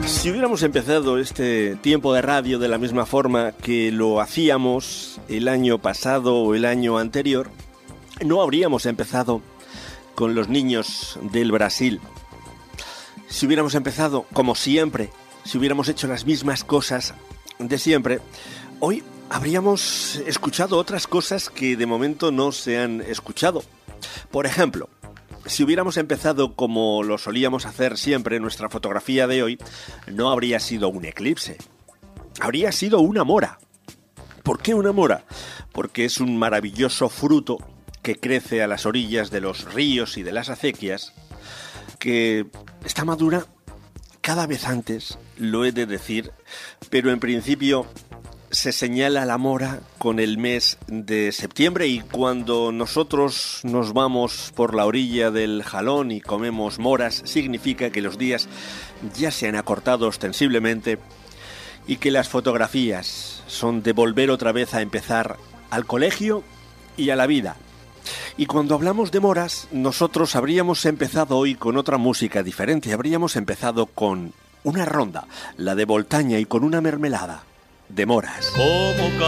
Si hubiéramos empezado este tiempo de radio de la misma forma que lo hacíamos el año pasado o el año anterior, no habríamos empezado con los niños del Brasil. Si hubiéramos empezado como siempre, si hubiéramos hecho las mismas cosas de siempre, hoy habríamos escuchado otras cosas que de momento no se han escuchado. Por ejemplo, si hubiéramos empezado como lo solíamos hacer siempre, nuestra fotografía de hoy no habría sido un eclipse, habría sido una mora. ¿Por qué una mora? Porque es un maravilloso fruto que crece a las orillas de los ríos y de las acequias, que está madura cada vez antes, lo he de decir, pero en principio se señala la mora con el mes de septiembre, y cuando nosotros nos vamos por la orilla del Jalón y comemos moras, significa que los días ya se han acortado ostensiblemente y que las fotografías son de volver otra vez a empezar al colegio y a la vida. Y cuando hablamos de moras, nosotros habríamos empezado hoy con otra música diferente, habríamos empezado con una ronda, la de Voltaña, y con una mermelada de moras.